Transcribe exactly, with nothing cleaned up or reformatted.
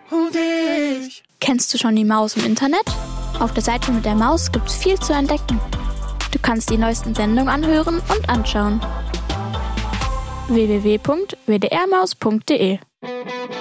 um dich. Kennst du schon die Maus im Internet? Auf der Seite mit der Maus gibt's viel zu entdecken. Du kannst die neuesten Sendungen anhören und anschauen. w w w punkt w d r maus punkt d e